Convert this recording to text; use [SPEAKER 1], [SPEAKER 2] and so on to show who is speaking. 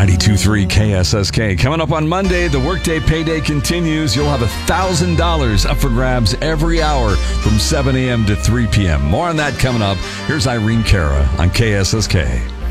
[SPEAKER 1] 92.3 KSSK. Coming up on Monday, the Workday Payday continues. You'll have $1,000 up for grabs every hour from 7 a.m. to 3 p.m. More on that coming up. Here's Irene Cara on KSSK.